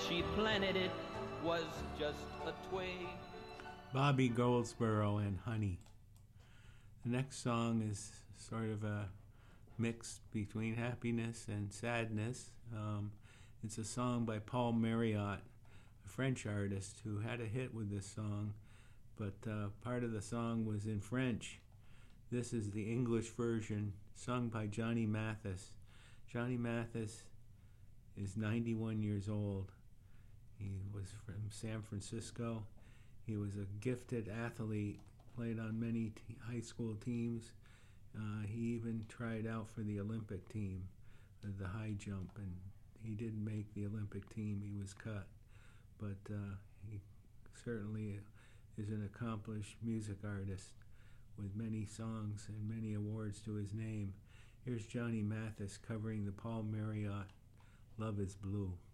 she planted it was just a twig. Bobby Goldsboro and Honey. The next song is sort of a mix between happiness and sadness. It's a song by Paul Marriott, a French artist who had a hit with this song, but part of the song was in French. This is the English version, sung by Johnny Mathis. Johnny Mathis is 91 years old. He was from San Francisco. He was a gifted athlete, played on many high school teams. He even tried out for the Olympic team, the high jump, and he didn't make the Olympic team. He was cut. But he certainly is an accomplished music artist with many songs and many awards to his name. Here's Johnny Mathis covering the Paul Marriott, Love is Blue.